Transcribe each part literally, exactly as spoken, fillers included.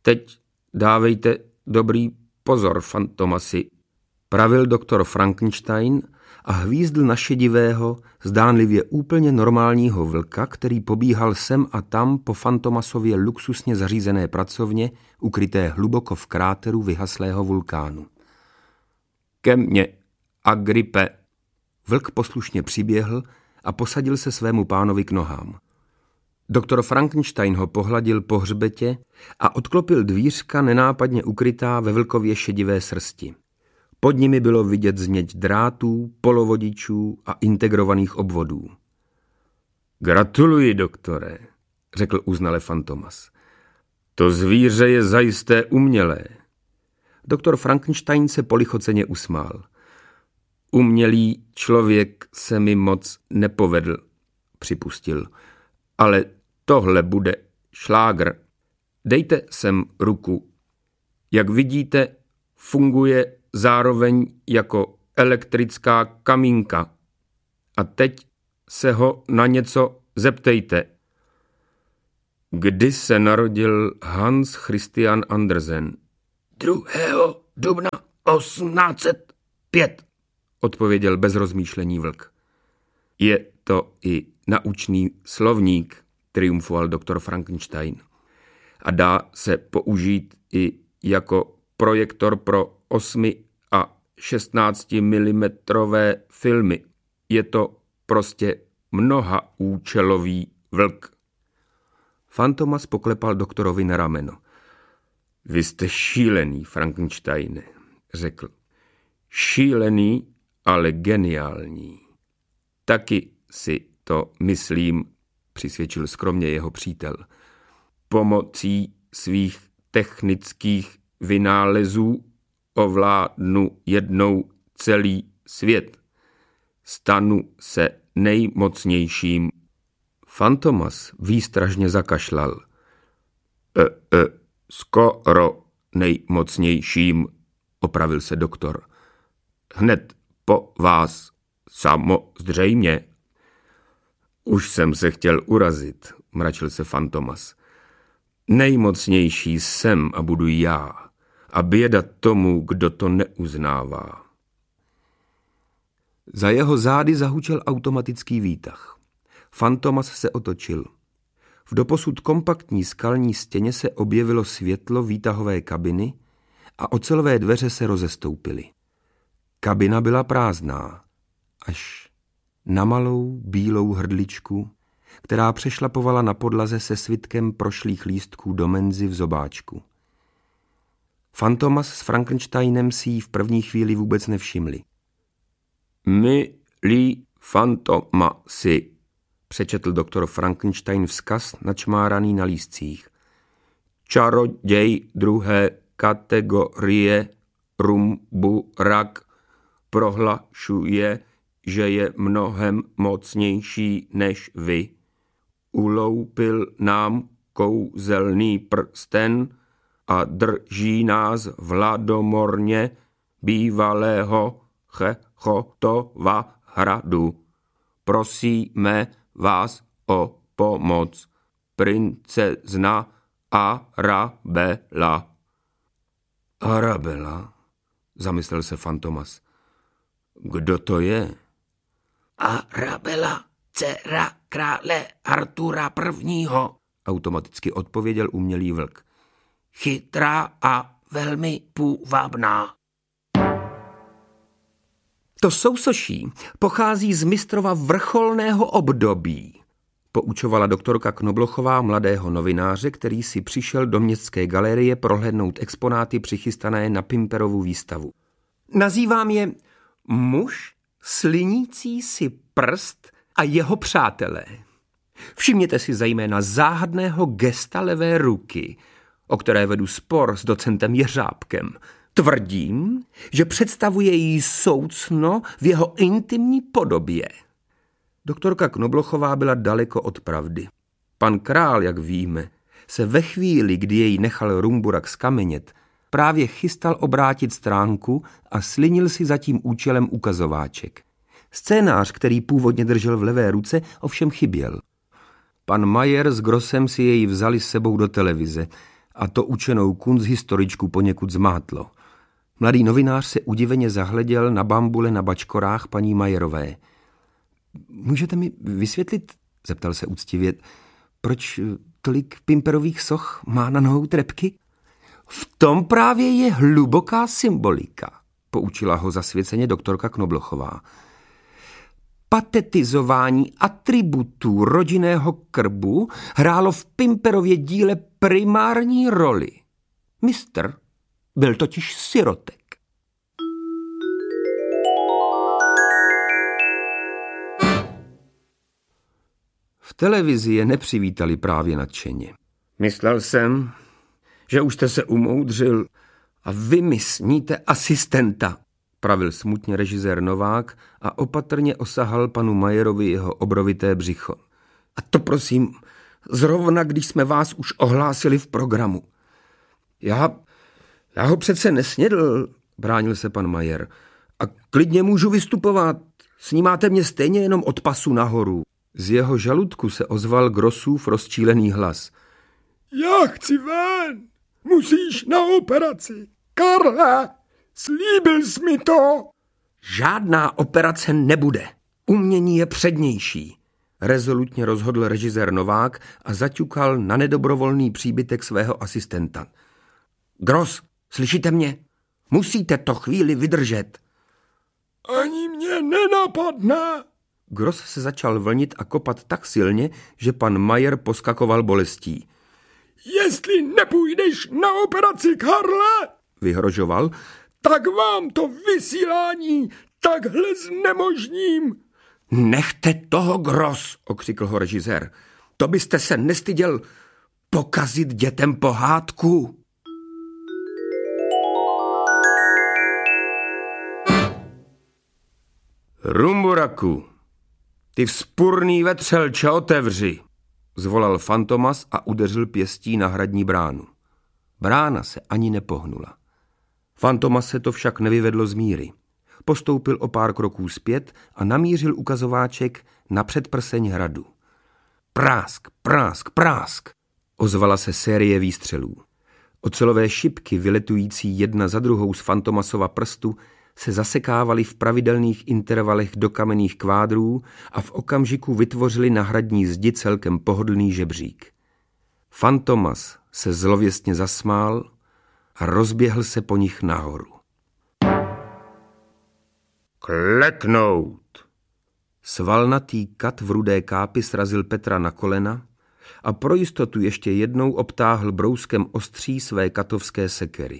teď dávejte dobrý pozor, Fantomasi, pravil doktor Frankenstein a hvízdl na šedivého, zdánlivě úplně normálního vlka, který pobíhal sem a tam po Fantomasově luxusně zařízené pracovně, ukryté hluboko v kráteru vyhaslého vulkánu. Ke mně, Agripe. Vlk poslušně přiběhl a posadil se svému pánovi k nohám. Doktor Frankenstein ho pohladil po hřbetě a odklopil dvířka nenápadně ukrytá ve vlkově šedivé srsti. Pod nimi bylo vidět změť drátů, polovodičů a integrovaných obvodů. Gratuluji, doktore, řekl uznale Fantomas. To zvíře je zajisté umělé. Doktor Frankenstein se polichoceně usmál. Umělý člověk se mi moc nepovedl, připustil. Ale tohle bude šlágr. Dejte sem ruku. Jak vidíte, funguje zároveň jako elektrická kamínka. A teď se ho na něco zeptejte. Kdy se narodil Hans Christian Andersen? druhého dubna osmnáct set pět, odpověděl bez rozmýšlení vlk. Je to i naučný slovník, triumfoval doktor Frankenstein. A dá se použít i jako projektor pro osmi a šestnáctimilimetrové filmy. Je to prostě mnohaúčelový vlk. Fantomas poklepal doktorovi na rameno. Vy jste šílený, Frankensteine, řekl. Šílený, ale geniální. Taky si to myslím, přisvědčil skromně jeho přítel. Pomocí svých technických vynálezů ovládnu jednou celý svět. Stanu se nejmocnějším. Fantomas výstražně zakašlal. E, e, skoro nejmocnějším, opravil se doktor. Hned po vás, samozřejmě. Už jsem se chtěl urazit, mračil se Fantomas. Nejmocnější jsem a budu já. A běda tomu, kdo to neuznává. Za jeho zády zahučel automatický výtah. Fantomas se otočil. V doposud kompaktní skalní stěně se objevilo světlo výtahové kabiny a ocelové dveře se rozestoupily. Kabina byla prázdná, až na malou bílou hrdličku, která přešlapovala na podlaze se svitkem prošlých lístků do menzy v zobáčku. Fantomas s Frankensteinem si ji v první chvíli vůbec nevšimli. Milí Fantomasi, přečetl doktor Frankenstein vzkaz načmáraný na lístcích. Čaroděj druhé kategorie Rumburak prohlašuje, že je mnohem mocnější než vy. Uloupil nám kouzelný prsten a drží nás v hladomorně bývalého Chechotova hradu. Prosíme vás o pomoc. Princezna Arabela. Arabela? Zamyslel se Fantomas. Kdo to je? Arabela, dcera krále Artura prvního, automaticky odpověděl umělý vlk. Chytrá a velmi půvabná. To sousoší pochází z mistrova vrcholného období, poučovala doktorka Knoblochová mladého novináře, který si přišel do městské galerie prohlédnout exponáty přichystané na Pimperovu výstavu. Nazývám je muž slinící si prst a jeho přátelé. Všimněte si zejména záhadného gesta levé ruky, o které vedu spor s docentem Jeřábkem. Tvrdím, že představuje jí soucno v jeho intimní podobě. Doktorka Knoblochová byla daleko od pravdy. Pan král, jak víme, se ve chvíli, kdy jej nechal Rumburak skamenět, právě chystal obrátit stránku a slinil si za tím účelem ukazováček. Scénář, který původně držel v levé ruce, ovšem chyběl. Pan Majer s Grossem si jej vzali s sebou do televize a to učenou kunsthistoričku poněkud zmátlo. Mladý novinář se udiveně zahleděl na bambule na bačkorách paní Majerové. Můžete mi vysvětlit, zeptal se úctivě, proč tolik pimperových soch má na nohou trepky? V tom právě je hluboká symbolika, poučila ho zasvěceně doktorka Knoblochová. Patetizování atributů rodinného krbu hrálo v Pimperově díle primární roli. Mistr byl totiž sirotek. V televizi je nepřivítali právě nadšeně. Myslel jsem, že už jste se umoudřil a vy mi sníte asistenta, pravil smutně režisér Novák a opatrně osahal panu Majerovi jeho obrovité břicho. A to prosím, zrovna když jsme vás už ohlásili v programu. Já, já ho přece nesnědl, bránil se pan Majer. A klidně můžu vystupovat, snímáte mě stejně jenom od pasu nahoru. Z jeho žaludku se ozval Grossův rozčílený hlas. Já chci ven, musíš na operaci. Karle, slíbil jsi mi to. Žádná operace nebude. Umění je přednější, rezolutně rozhodl režisér Novák a zaťukal na nedobrovolný příbytek svého asistenta. Gross, slyšíte mě? Musíte to chvíli vydržet. Ani mě nenapadne. Gross se začal vlnit a kopat tak silně, že pan Majer poskakoval bolestí. Jestli nepůjdeš na operaci, Karle, vyhrožoval, tak vám to vysílání takhle znemožním. Nechte toho, Gross, okřikl ho režisér. To byste se nestyděl pokazit dětem pohádku. Rumburaku, ty vzpurný vetřelče, otevři, zvolal Fantomas a udeřil pěstí na hradní bránu. Brána se ani nepohnula. Fantomas se to však nevyvedlo z míry. Postoupil o pár kroků zpět a namířil ukazováček na předprseň hradu. Prásk, prásk, prásk, ozvala se série výstřelů. Ocelové šipky, vyletující jedna za druhou z Fantomasova prstu, se zasekávaly v pravidelných intervalech do kamenných kvádrů a v okamžiku vytvořili na hradní zdi celkem pohodlný žebřík. Fantomas se zlověstně zasmál a rozběhl se po nich nahoru. Kleknout! Svalnatý kat v rudé kápi srazil Petra na kolena a pro jistotu ještě jednou obtáhl brouskem ostří své katovské sekery.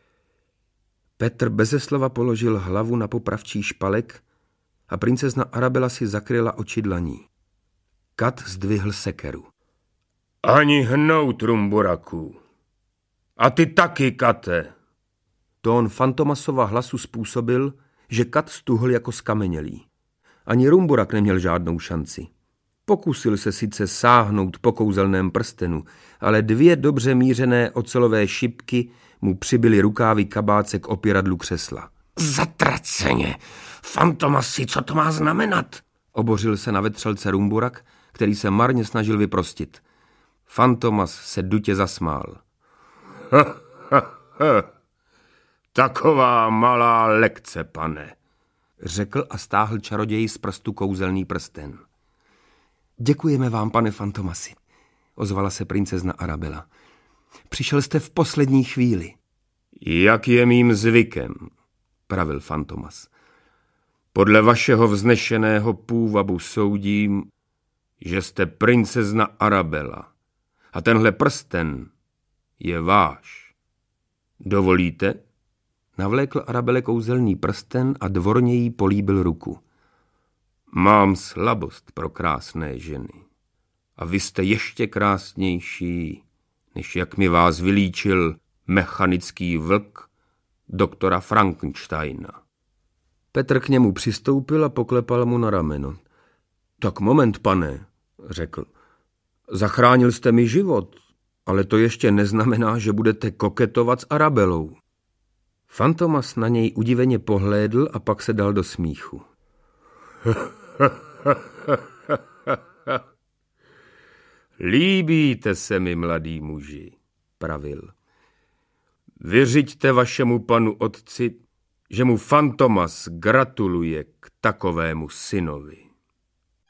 Petr beze slova položil hlavu na popravčí špalek a princezna Arabela si zakryla oči dlaní. Kat zdvihl sekeru. Ani hnout, Rumburaku. A ty taky, Kate. Tón Fantomasova hlasu způsobil, že Kat stuhl jako skamenělý. Ani Rumburak neměl žádnou šanci. Pokusil se sice sáhnout po kouzelném prstenu, ale dvě dobře mířené ocelové šipky mu přibyly rukávy kabáce k opěradlu křesla. Zatraceně! Fantomasi, co to má znamenat? Obořil se na vetřelce Rumburak, který se marně snažil vyprostit. Fantomas se dutě zasmál. Ha, ha, ha. Taková malá lekce, pane, řekl a stáhl čaroději z prstu kouzelný prsten. Děkujeme vám, pane Fantomasi, ozvala se princezna Arabela. Přišel jste v poslední chvíli. Jak je mým zvykem, pravil Fantomas. Podle vašeho vznešeného půvabu soudím, že jste princezna Arabela a tenhle prsten je váš. Dovolíte? Navlékl Arabele kouzelný prsten a dvorně jí políbil ruku. Mám slabost pro krásné ženy. A vy jste ještě krásnější, než jak mi vás vylíčil mechanický vlk doktora Frankensteina. Petr k němu přistoupil a poklepal mu na rameno. Tak moment, pane, řekl. Zachránil jste mi život, ale to ještě neznamená, že budete koketovat s Arabelou. Fantomas na něj udiveně pohlédl a pak se dal do smíchu. Líbíte se mi, mladý muži. pravil. Vyřiďte vašemu panu otci, že mu Fantomas gratuluje k takovému synovi.